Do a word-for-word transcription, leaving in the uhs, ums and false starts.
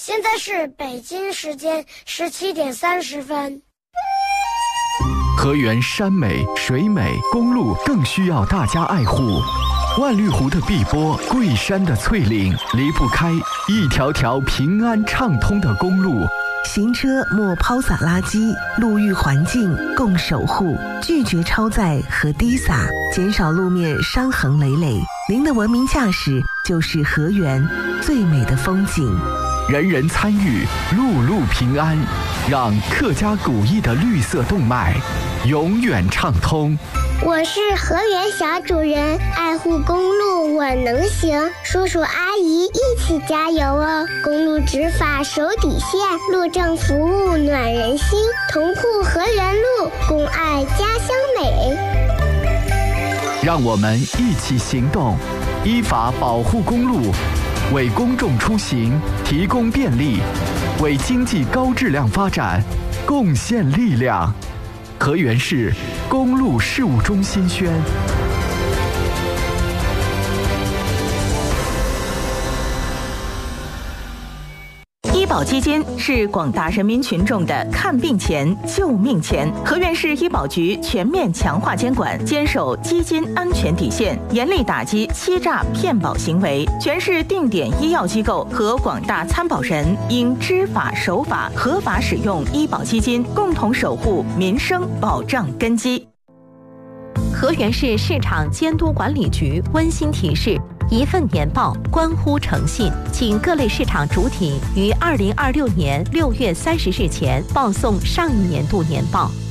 现在是北京时间十七点三十分。 河源山美水美，公路更需要大家爱护。万绿湖的碧波，桂山的翠岭，离不开一条条平安畅通的公路。 行车莫抛洒垃圾，路域环境共守护，拒绝超载和滴洒，减少路面伤痕累累。您的文明驾驶就是河源最美的风景。 人人参与，路路平安，让客家古意的绿色动脉永远畅通。 我是河源小主人，爱护公路我能行，叔叔阿姨一起加油哦！公路执法守底线，路政服务暖人心，同护河源路，共爱家乡美。 让我们一起行动，依法保护公路，为公众出行提供便利，为经济高质量发展贡献力量。河源市公路事务中心宣。 医保基金是广大人民群众的看病钱、救命钱。河源市医保局全面强化监管，坚守基金安全底线，严厉打击欺诈骗保行为。全市定点医药机构和广大参保人应知法守法，合法使用医保基金，共同守护民生保障根基。 河源市市场监督管理局温馨提示：一份年报关乎诚信，请各类市场主体于二零二六年六月三十日前报送上一年度年报。